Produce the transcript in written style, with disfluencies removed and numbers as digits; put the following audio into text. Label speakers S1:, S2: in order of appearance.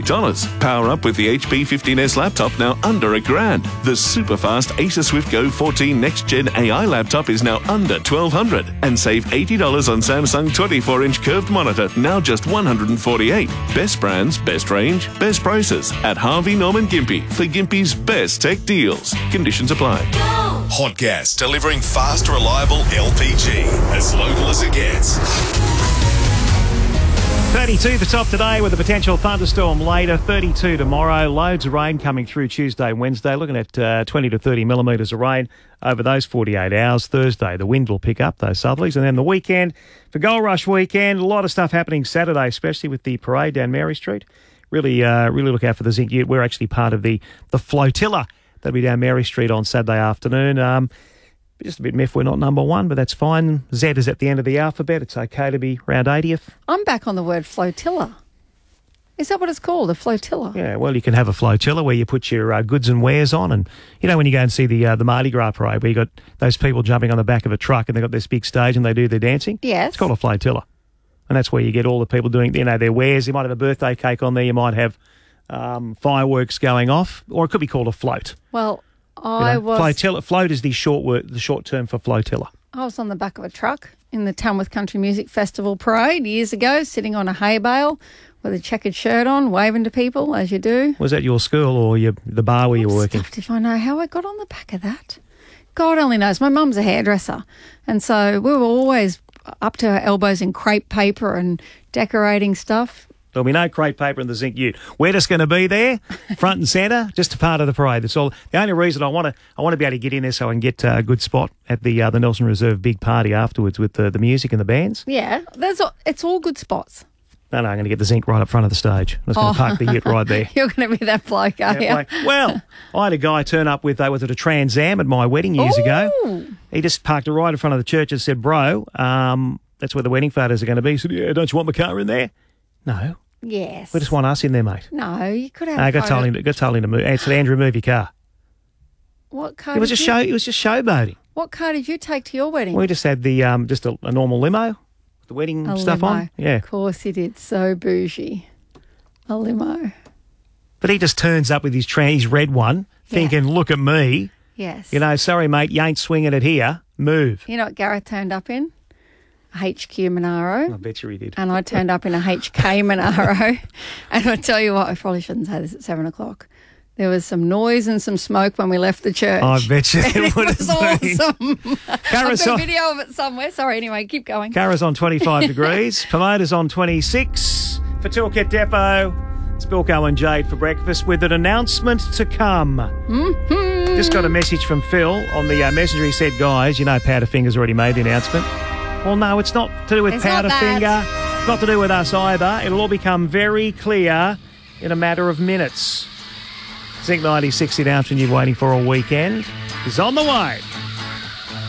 S1: $8. Power up with the HP 15S laptop now under $1,000. The super fast Acer Swift Go 14 Next Gen AI laptop is now under $1,200. And save $80 on Samsung 24-inch curved monitor, now just $148. Best brands, best range, best prices at Harvey Norman Gympie for Gympie's best tech deals. Conditions apply.
S2: Hot Gas, delivering fast, reliable LPG. As local as it gets.
S3: 32 the top today with a potential thunderstorm later. 32 tomorrow. Loads of rain coming through Tuesday and Wednesday. Looking at 20 to 30 millimetres of rain over those 48 hours. Thursday, the wind will pick up, those southerlies. And then the weekend, for Gold Rush weekend, a lot of stuff happening Saturday, especially with the parade down Mary Street. Really look out for the Zinc Ute. We're actually part of the flotilla that'll be down Mary Street on Saturday afternoon. Just a bit miffed we're not number one, but that's fine. Z is at the end of the alphabet. It's okay to be around 80th.
S4: I'm back on the word flotilla. Is that what it's called, a flotilla?
S3: Yeah, well, you can have a flotilla where you put your goods and wares on. And, you know, when you go and see the Mardi Gras parade where you got those people jumping on the back of a truck and they've got this big stage and they do their dancing?
S4: Yes.
S3: It's called a flotilla. And that's where you get all the people doing, you know, their wares. You might have a birthday cake on there. You might have fireworks going off. Or it could be called a float.
S4: Well,
S3: flotilla. Float is the short term for flotilla.
S4: I was on the back of a truck in the Tamworth Country Music Festival parade years ago, sitting on a hay bale with a checkered shirt on, waving to people as you do.
S3: Was that your school or the bar where you were working?
S4: If I know how I got on the back of that. God only knows. My mum's a hairdresser, and so we were always up to our elbows in crepe paper and decorating stuff.
S3: There'll be no crepe paper in the Zinc Ute. We're just going to be there, front and centre, just a part of the parade. That's all. The only reason I want to be able to get in there so I can get a good spot at the Nelson Reserve big party afterwards with the music and the bands.
S4: Yeah, it's all good spots.
S3: No, I'm going to get the Zinc right up front of the stage. I'm just going to park the Ute right there.
S4: You're going to be that bloke, are you?
S3: Well, I had a guy turn up with a Trans Am at my wedding years ago. He just parked it right in front of the church and said, "Bro, that's where the wedding photos are going to be." He said, "Yeah, don't you want my car in there?" No.
S4: Yes.
S3: We just want us in there, mate.
S4: No, you could have.
S3: I got told him to move. I said, "Andrew, move your car."
S4: What car?
S3: It was just showboating.
S4: What car did you take to your wedding?
S3: We just had the just a normal limo, with the wedding stuff
S4: limo.
S3: on. Yeah,
S4: of course he did. So bougie, a limo.
S3: But he just turns up with his red one, thinking, "Look at me."
S4: Yes.
S3: You know, sorry, mate, you ain't swinging it here. Move.
S4: You know what Gareth turned up in? HQ Monaro.
S3: I bet you he did.
S4: And I turned up in a HK Monaro. And I tell you what, I probably shouldn't say this at 7 o'clock. There was some noise and some smoke when we left the church.
S3: I bet you
S4: it was awesome. I've got a
S3: on,
S4: video of it somewhere. Sorry, anyway, keep going.
S3: Cara's on 25 degrees. Pomota's on 26. For Toolkit Depot, it's Bilko and Jade for breakfast with an announcement to come.
S4: Mm-hmm.
S3: Just got a message from Phil on the messenger. He said, "Guys, you know Powderfinger's already made the announcement." Well, no, it's not to do with Powderfinger. It's not to do with us either. It'll all become very clear in a matter of minutes. Zinc 96, the announcement you're waiting for all weekend, is on the way.